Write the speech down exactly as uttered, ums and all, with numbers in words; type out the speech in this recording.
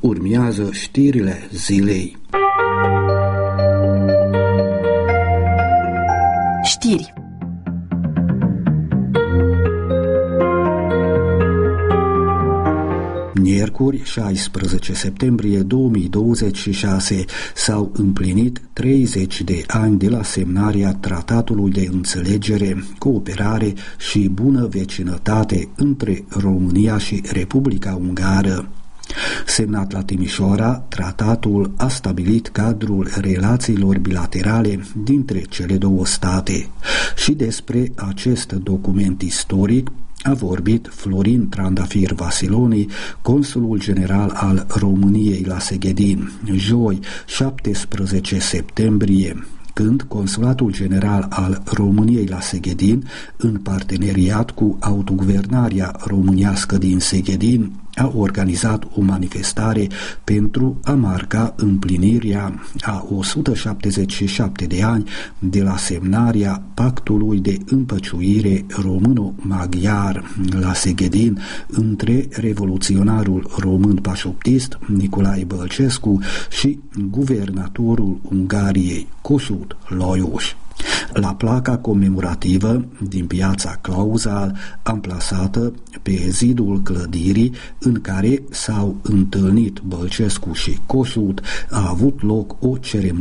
urmează știrile zilei. Știri. Miercuri, șaisprezece septembrie două mii douăzeci și șase, s-au împlinit treizeci de ani de la semnarea Tratatului de Înțelegere, Cooperare și Bună Vecinătate între România și Republica Ungară. Semnat la Timișoara, tratatul a stabilit cadrul relațiilor bilaterale dintre cele două state. Și despre acest document istoric a vorbit Florin Trandafir Vasiloni, consulul general al României la Seghedin, joi, șaptesprezece septembrie, când Consulatul General al României la Seghedin, în parteneriat cu autoguvernarea românească din Seghedin, a organizat o manifestare pentru a marca împlinirea a o sută șaptezeci și șapte de ani de la semnarea Pactului de Împăciuire româno-maghiar la Seghedin între revoluționarul român pașoptist Nicolae Bălcescu și guvernatorul Ungariei Kossuth Lajos. La placa comemorativă din piața Clauzal, amplasată pe zidul clădirii în care s-au întâlnit Bălcescu și Kossuth, a avut loc o ceremonie